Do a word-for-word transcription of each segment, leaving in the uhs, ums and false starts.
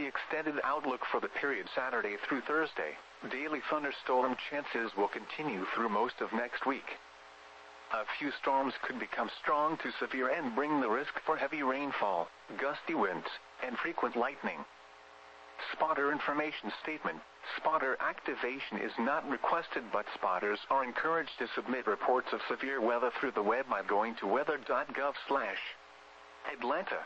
extended outlook for the period Saturday through Thursday. Daily thunderstorm chances will continue through most of next week. A few storms could become strong to severe and bring the risk for heavy rainfall, gusty winds, and frequent lightning. Spotter information statement. Spotter activation is not requested, but spotters are encouraged to submit reports of severe weather through the web by going to weather dot gov slash Atlanta.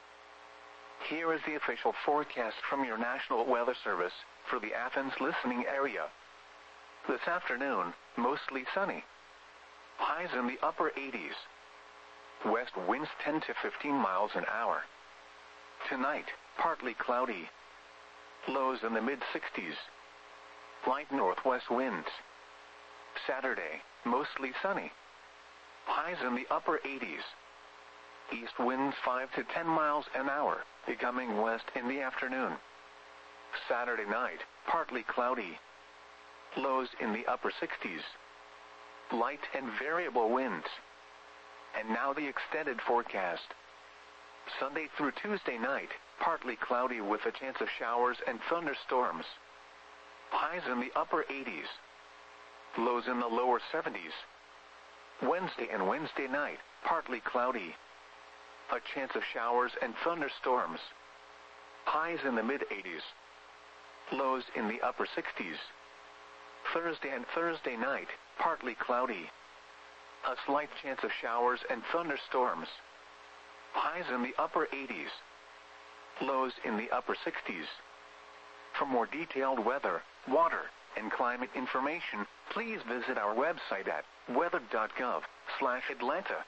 Here is the official forecast from your National Weather Service for the Athens listening area. This afternoon, mostly sunny. Highs in the upper eighties. West winds ten to fifteen miles an hour. Tonight, partly cloudy. Lows in the mid-sixties. Light northwest winds. Saturday, mostly sunny. Highs in the upper eighties. East winds five to ten miles an hour, becoming west in the afternoon. Saturday night, partly cloudy. Lows in the upper sixties. Light and variable winds. And now the extended forecast. Sunday through Tuesday night, partly cloudy with a chance of showers and thunderstorms. Highs in the upper eighties. Lows in the lower seventies. Wednesday and Wednesday night, partly cloudy. A chance of showers and thunderstorms. Highs in the mid-eighties. Lows in the upper sixties. Thursday and Thursday night, partly cloudy. A slight chance of showers and thunderstorms. Highs in the upper eighties. Lows in the upper sixties. For more detailed weather, water, and climate information, please visit our website at weather dot gov slash Atlanta.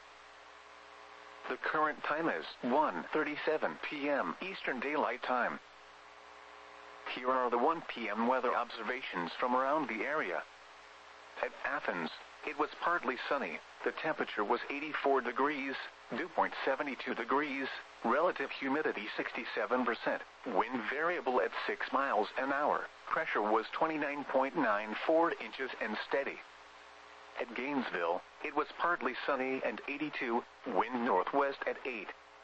The current time is one thirty-seven p m Eastern Daylight Time. Here are the one p m weather observations from around the area. At Athens, it was partly sunny. The temperature was eighty-four degrees, dew point seventy-two degrees, relative humidity sixty-seven percent, wind variable at six miles an hour, pressure was twenty-nine point nine four inches and steady. At Gainesville, it was partly sunny and eighty-two, wind northwest at eight.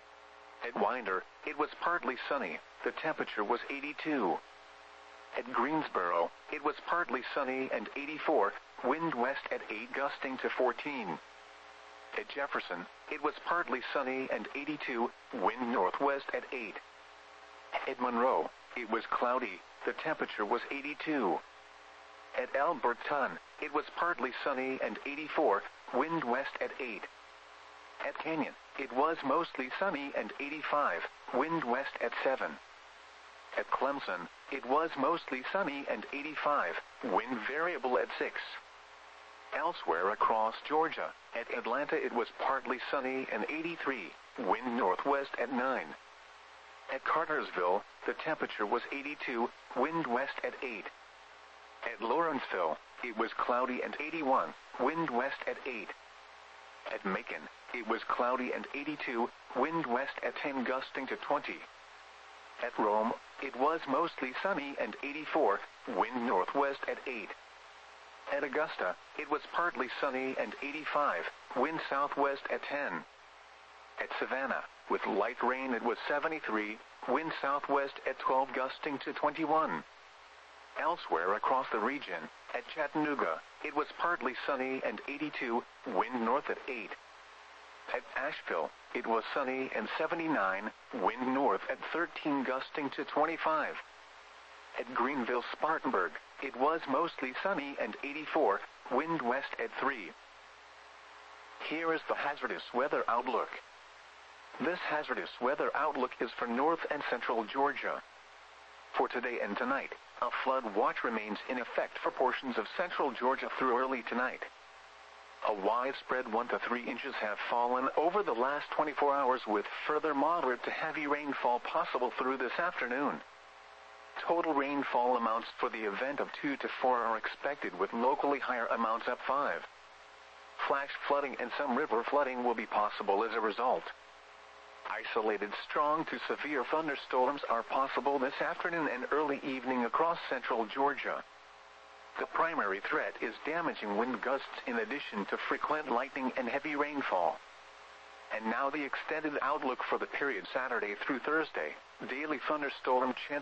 At Winder, it was partly sunny, the temperature was eighty-two. At Greensboro, it was partly sunny and eighty-four, wind west at eight gusting to fourteen. At Jefferson, it was partly sunny and eighty-two, wind northwest at eight. At Monroe, it was cloudy, the temperature was eighty-two. At Alberton, it was partly sunny and eighty-four, wind west at eight. At Canyon, it was mostly sunny and eighty-five, wind west at seven. At Clemson, it was mostly sunny and eighty-five, wind variable at six. Elsewhere across Georgia, at Atlanta it was partly sunny and eighty-three, wind northwest at nine. At Cartersville, the temperature was eighty-two, wind west at eight. At Lawrenceville, it was cloudy and eighty-one, wind west at eight. At Macon, it was cloudy and eighty-two, wind west at ten gusting to twenty. At Rome, it was mostly sunny and eighty-four, wind northwest at eight. At Augusta, it was partly sunny and eighty-five, wind southwest at ten. At Savannah, with light rain it was seventy-three, wind southwest at twelve gusting to twenty-one. Elsewhere across the region, at Chattanooga, it was partly sunny and eighty-two, wind north at eight. At Asheville, it was sunny and seventy-nine, wind north at thirteen gusting to twenty-five. At Greenville-Spartanburg, it was mostly sunny and eighty-four, wind west at three. Here is the hazardous weather outlook. This hazardous weather outlook is for north and central Georgia. For today and tonight, a flood watch remains in effect for portions of central Georgia through early tonight. A widespread one to three inches have fallen over the last twenty-four hours, with further moderate to heavy rainfall possible through this afternoon. Total rainfall amounts for the event of two to four are expected, with locally higher amounts up five. Flash flooding and some river flooding will be possible as a result. Isolated strong to severe thunderstorms are possible this afternoon and early evening across central Georgia. The primary threat is damaging wind gusts in addition to frequent lightning and heavy rainfall. And now the extended outlook for the period Saturday through Thursday. Daily thunderstorm chances